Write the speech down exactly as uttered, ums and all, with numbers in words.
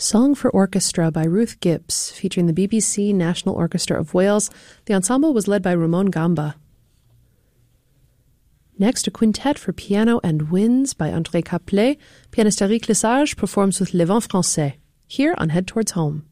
Song for Orchestra by Ruth Gibbs, featuring the B B C National Orchestra of Wales. The ensemble was led by Ramon Gamba. Next, a quintet for piano and winds by André Caplet. Pianist Eric Lesage performs with Les Vents Français, here on Head Towards Home.